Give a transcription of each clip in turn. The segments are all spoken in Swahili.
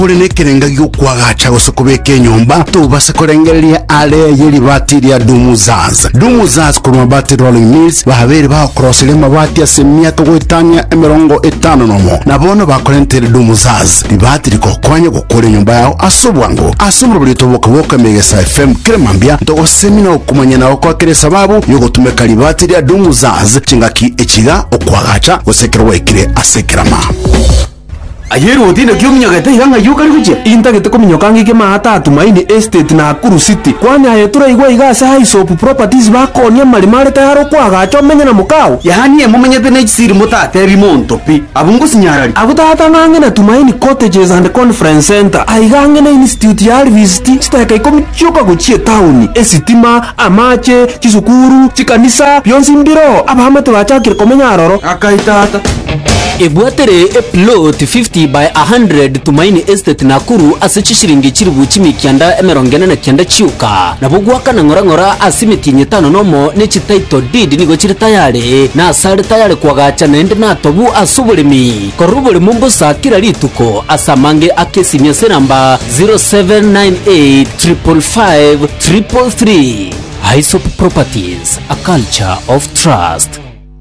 kuri nekerenga y'ukwagacha gusukubeka nyumba tubase kurengeria ale yeli bati ya dumuzaz kuruma bati rolling mills bahabere ba crossile mabati ya semia tugwitanya 50 nomo nabono bakorentere dumuzaz libati likokwanye gukora nyumba yao asubwango asumuru boka Megesa FM kremambia ndo semina okumanya nawo kwa kire sababu yogotumeka libati ya dumuzaz chingaki echiga okwagacha gusekerwa ikire asekerama Ayeru odine kyumnyagete iranga yuka ruje intagete kominyokangi ke mahata Tumaini Estate na Nakuru City kwani ayetura igwa igasa Highsop Properties bakonya malimare tayaro kwagacho menya na mukao yani emumenyete n'ekisiri mutate rimonto pi abungu sinyarari abutata nange na Tumaini Cottages and Conference Center aigange na institute ya RVST staka ikomichoka guchie town esitima amache chisukuru chikanisa byonsi mbiro abahamate bachakire komenya aroro akaitata ebwatere plot 50 by 100 Tumaini Estate Nakuru asichishiringi chiribu chimi kianda emerongena na kianda chiuka nabugwaka na ngora asimiti nyetano nomo ne chitaito deed nigo chiri tayari na asari tayari kwagacha nende na tobu asubulimi korubuli mumbo sakira lituko asamange akesimia senamba 0798 555 333 Highsop Properties, a culture of trust.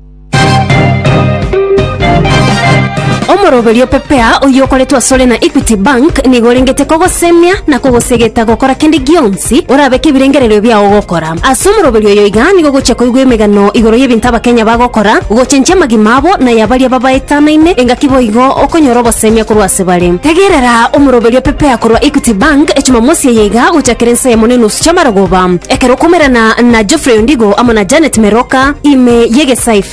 Omoroberio pepea uyokoletwa sole na Equity Bank nigorengete kogosemia na kogosegeta gokora kendi gionsi orabeke birengerero bya ogokora asomoroberio yoiga nigogoche koigwe megano igoro y'ebintaba Kenya bagokora gochenche magimabo na yabali ababaetanaine engakiboigo okonyorobo semia kurwase bali tegerera omoroberio pepea kurwa Equity Bank echumamosi yeiga gochakerensa ya monenu chamaragoba ekero komerana na Geoffrey Ndigo amona Janet Meroka ime yege saif